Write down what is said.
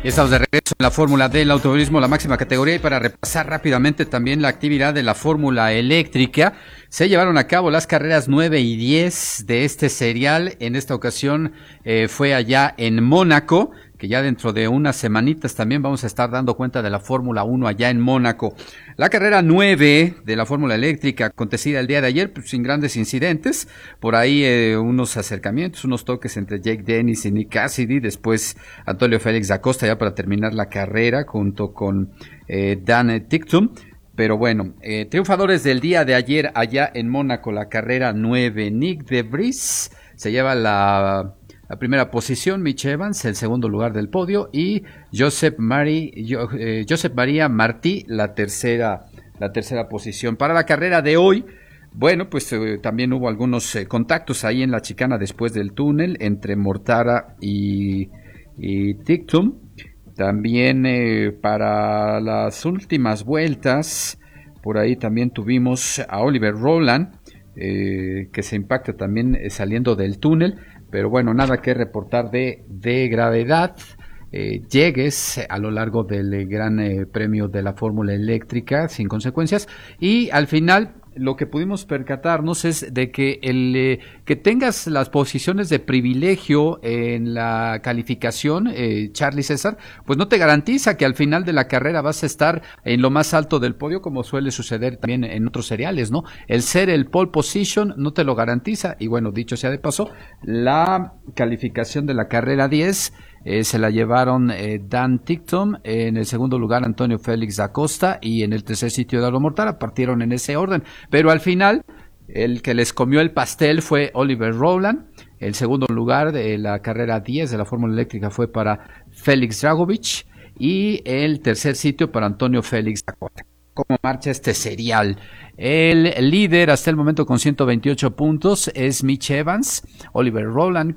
Estamos de regreso en la Fórmula del automovilismo, la máxima categoría, y para repasar rápidamente también la actividad de la Fórmula eléctrica, se llevaron a cabo las carreras 9 y 10 de este serial. En esta ocasión fue allá en Mónaco, que ya dentro de unas semanitas también vamos a estar dando cuenta de la Fórmula 1 allá en Mónaco. La carrera 9 de la Fórmula eléctrica, acontecida el día de ayer, pues, sin grandes incidentes. Por ahí unos acercamientos, unos toques entre Jake Dennis y Nick Cassidy. Después Antonio Félix da Costa ya para terminar la carrera junto con Dan Ticktum. Pero bueno, triunfadores del día de ayer allá en Mónaco, la carrera 9. Nick de Vries se lleva la primera posición, Mitch Evans el segundo lugar del podio y Josep María Martí la tercera posición. Para la carrera de hoy, bueno, pues también hubo algunos contactos ahí en la chicana después del túnel entre Mortara y Ticktum. También para las últimas vueltas, por ahí también tuvimos a Oliver Rowland, que se impacta también saliendo del túnel. Pero bueno, nada que reportar de gravedad. Llegues a lo largo del gran premio de la Fórmula eléctrica sin consecuencias, y al final lo que pudimos percatarnos es de que que tengas las posiciones de privilegio en la calificación, Charlie César, pues no te garantiza que al final de la carrera vas a estar en lo más alto del podio, como suele suceder también en otros seriales, ¿no? El ser el pole position no te lo garantiza. Y bueno, dicho sea de paso, la calificación de la carrera 10 se la llevaron Dan Ticktum, en el segundo lugar Antonio Félix da Costa y en el tercer sitio Eduardo Mortara. Partieron en ese orden, pero al final el que les comió el pastel fue Oliver Rowland. El segundo lugar de la carrera 10 de la Fórmula eléctrica fue para Félix Dragovich y el tercer sitio para Antonio Félix da Costa. ¿Cómo marcha este serial? El líder hasta el momento con 128 puntos es Mitch Evans. Oliver Rowland